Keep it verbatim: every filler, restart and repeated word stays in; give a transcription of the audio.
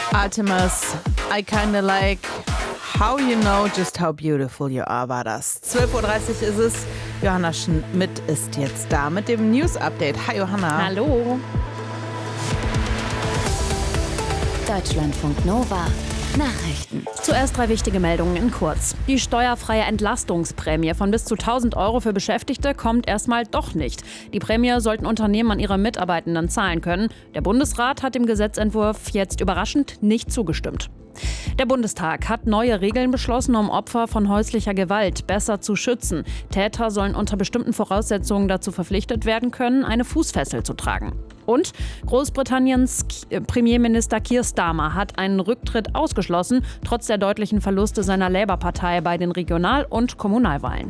Artemis, I kinda like how you know just how beautiful you are, war das. zwölf Uhr dreißig ist es. Johanna Schmidt ist jetzt da mit dem News-Update. Hi Johanna. Hallo. Deutschlandfunk Nova. Nachrichten. Zuerst drei wichtige Meldungen in kurz. Die steuerfreie Entlastungsprämie von bis zu tausend Euro für Beschäftigte kommt erstmal doch nicht. Die Prämie sollten Unternehmen an ihre Mitarbeitenden zahlen können. Der Bundesrat hat dem Gesetzentwurf jetzt überraschend nicht zugestimmt. Der Bundestag hat neue Regeln beschlossen, um Opfer von häuslicher Gewalt besser zu schützen. Täter sollen unter bestimmten Voraussetzungen dazu verpflichtet werden können, eine Fußfessel zu tragen. Und Großbritanniens Premierminister Keir Starmer hat einen Rücktritt ausgeschlossen, trotz der deutlichen Verluste seiner Labour-Partei bei den Regional- und Kommunalwahlen.